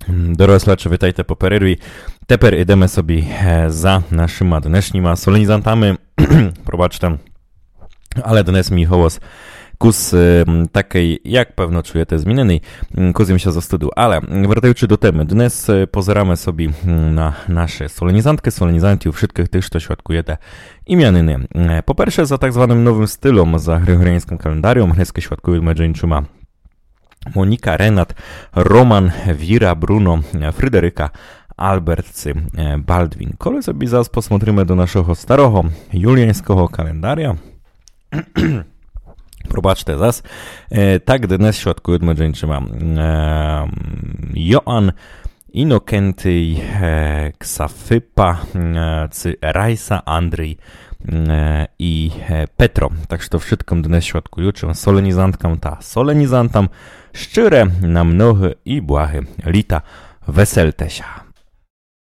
Doroslacze, witajte po перерві. Тепер ідемо собі за нашими днешніми соленізантами. Пробачте, але днес мій голос кус такий, як певно чуєте, змінений. Кузім się ze wstydu. Ale wracając do temy, dnes pozeramy sobie na nasze solenizantki, solenizantów, wszystkich tych, co świadkujecie imieniny. Po pierwsze, za tak zwanym nowym stylem, za gregoriańskim kalendarium, greckie świadkują medżeńczyma Monika, Renat, Roman, Wira, Bruno, Fryderyka, Albertcy, Baldwin. Kole sobie zaraz posмотрimy do naszego starego juliańskiego kalendaria. Probaczcie zaraz. Tak dnes świadkują medżeńczyma Joan, Inokentyj, Ksafypa, Rajsa, Andrzej i Petro. Tak to wszystkim dnes świadkują, czym solenizantkom ta solenizantom szczere na mnogie i błahe lita weseltesia.